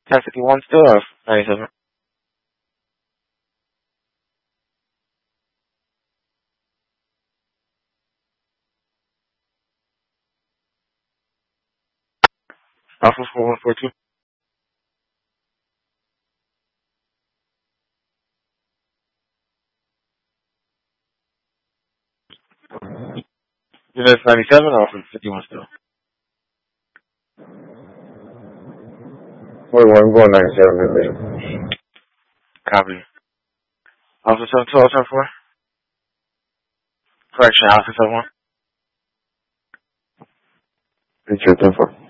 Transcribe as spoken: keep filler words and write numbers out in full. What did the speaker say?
ten fifty-one still or ninety-seven? Alpha four one four two. You know it's ninety-seven or Alpha fifty-one still? Wait, well, I'm going ninety-seven. Copy. Alpha seven two Alpha four. Correction, Alpha seven one. It's your ten four.